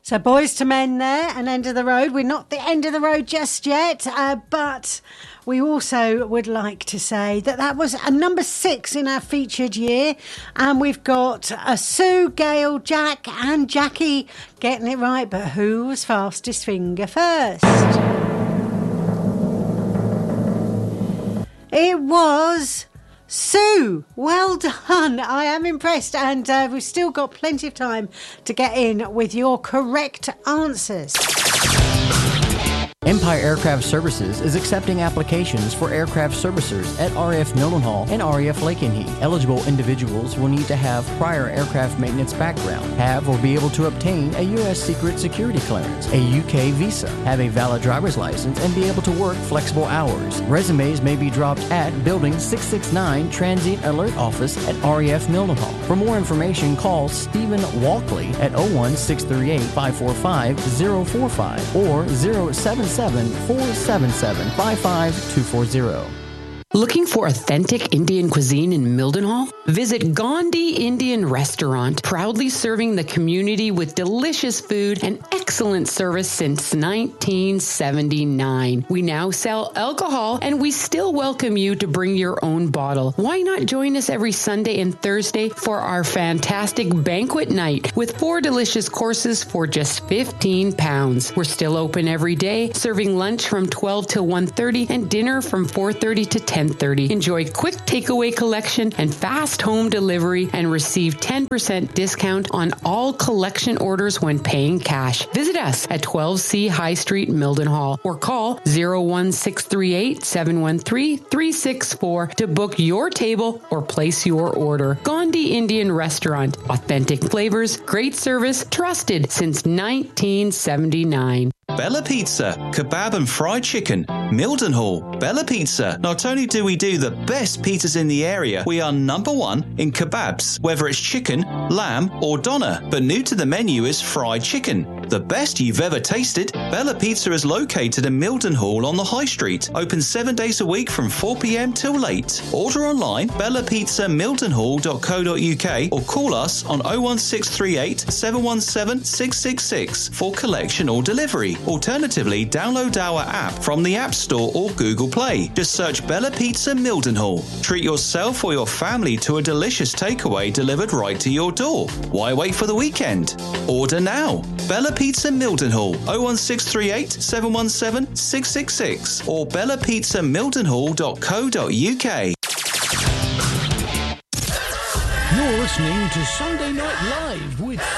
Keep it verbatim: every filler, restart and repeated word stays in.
So Boys to Men there, and End of the Road. We're not the end of the road just yet, uh, but we also would like to say that that was a number six in our featured year, and we've got uh, Sue, Gail, Jack and Jackie getting it right, but who was fastest finger first? It was Sue. Well done. I am impressed, and uh, we've still got plenty of time to get in with your correct answers. Empire Aircraft Services is accepting applications for aircraft servicers at R A F Mildenhall and R A F Lakenheath. Eligible individuals will need to have prior aircraft maintenance background, have or be able to obtain a U S secret security clearance, a U K visa, have a valid driver's license, and be able to work flexible hours. Resumes may be dropped at Building six sixty-nine Transient Alert Office at R A F Mildenhall. For more information, call Stephen Walkley at oh one, six three eight, five four five, oh four five or oh seven seven, four seven seven, five five two four zero. Looking for authentic Indian cuisine in Mildenhall? Visit Gandhi Indian Restaurant, proudly serving the community with delicious food and excellent service since nineteen seventy-nine. We now sell alcohol, and we still welcome you to bring your own bottle. Why not join us every Sunday and Thursday for our fantastic banquet night with four delicious courses for just fifteen pounds. We're still open every day, serving lunch from twelve to one thirty and dinner from four thirty to ten thirty. Enjoy quick takeaway collection and fast home delivery, and receive ten percent discount on all collection orders when paying cash. Visit us at twelve C High Street, Mildenhall, or call oh one, six three eight, seven one three, three six four to book your table or place your order. Gandhi Indian Restaurant. Authentic flavors, great service, trusted since nineteen seventy-nine. Bella Pizza, kebab and fried chicken, Mildenhall. Bella Pizza. Not only do we do the best pizzas in the area, we are number one in kebabs, whether it's chicken, lamb or doner. But new to the menu is fried chicken. The best you've ever tasted. Bella Pizza is located in Mildenhall on the High Street. Open seven days a week from four p.m. till late. Order online, bella pizza mildenhall dot co dot uk, or call us on oh one, six three eight, seven one seven, six six six for collection or delivery. Alternatively, download our app from the App Store or Google Play. Just search Bella Pizza Mildenhall. Treat yourself or your family to a delicious takeaway delivered right to your door. Why wait for the weekend? Order now. Bella Pizza Mildenhall, oh one, six three eight, seven one seven, six six six or bella pizza mildenhall dot co dot uk. You're listening to Sunday Night Live with